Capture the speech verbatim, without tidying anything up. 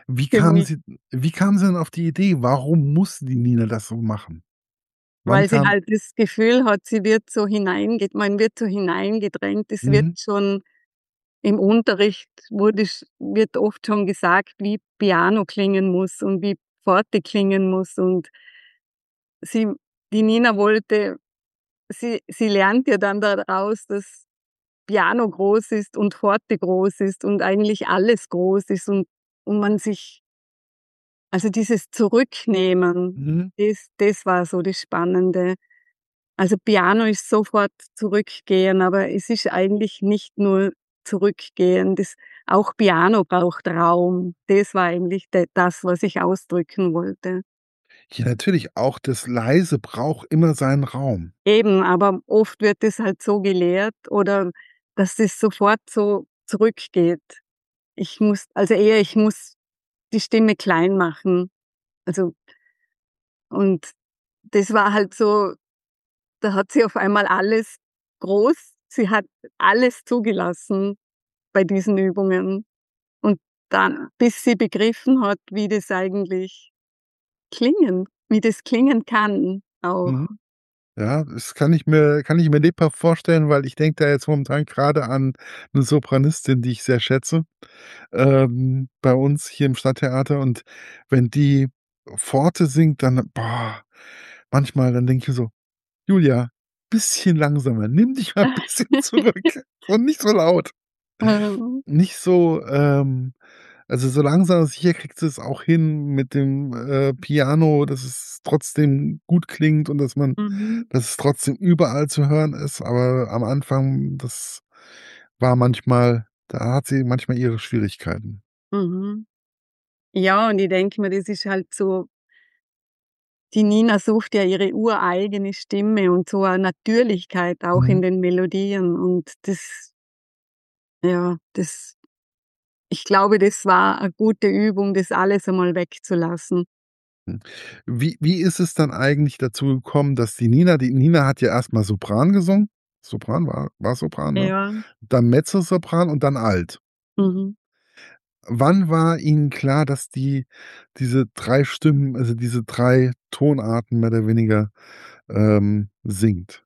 Wie Für kamen mich. Sie wie kamen Sie denn auf die Idee? Warum muss die Nina das so machen? Wann Weil sie kam halt das Gefühl hat, sie wird so hineinge man wird so hineingedrängt. Es wird Mhm. schon im Unterricht wurde sch wird oft schon gesagt, wie Piano klingen muss und wie Forte klingen muss und sie die Nina wollte sie sie lernt ja dann daraus, dass Piano groß ist und Forte groß ist und eigentlich alles groß ist und und man sich also dieses Zurücknehmen, Mhm. das das war so das Spannende. Also, Piano ist sofort zurückgehen, aber es ist eigentlich nicht nur zurückgehen. Das auch Piano braucht Raum. Das war eigentlich de das, was ich ausdrücken wollte. Ja, natürlich, auch das Leise braucht immer seinen Raum. Eben, aber oft wird das halt so gelehrt oder dass das sofort so zurückgeht. Ich muss also eher ich muss die Stimme klein machen. Also und das war halt so da hat sie auf einmal alles groß sie hat alles zugelassen bei diesen Übungen. Und dann bis sie begriffen hat, wie das eigentlich klingen wie das klingen kann auch. Mhm. Ja, das kann ich mir kann ich mir lebhaft vorstellen, weil ich denke da jetzt momentan grade an 'ne Sopranistin, die ich sehr schätze, ähm, bei uns hier im Stadttheater. Und wenn die Forte singt, dann boah, manchmal, dann denke ich mir so: „Julia, bisschen langsamer. Nimm dich mal bisschen zurück und nicht so laut.“ Mhm. Nicht so, ähm also, so langsam aber sicher kriegt sie es auch hin mit dem, äh, Piano, dass es trotzdem gut klingt und dass man Mhm. dass es trotzdem überall zu hören ist. Aber am Anfang, das war manchmal da hat sie manchmal ihre Schwierigkeiten. Mhm. Ja, und ich denke mir, das ist halt so die Nina sucht ja ihre ureigene Stimme und so a Natürlichkeit auch in Mhm. den Melodien und das ja, das ich glaube, das war a gute Übung, das alles einmal wegzulassen. Hm. Wie wie ist es dann eigentlich dazu gekommen, dass die Nina die Nina hat ja erst mal Sopran gesungen. Sopran, war war's Sopran, ne? Ja. Dann Mezzosopran und dann Alt. Mhm. Wann war Ihnen klar, dass die diese drei Stimmen, also diese drei Tonarten mehr oder weniger, ähm, singt?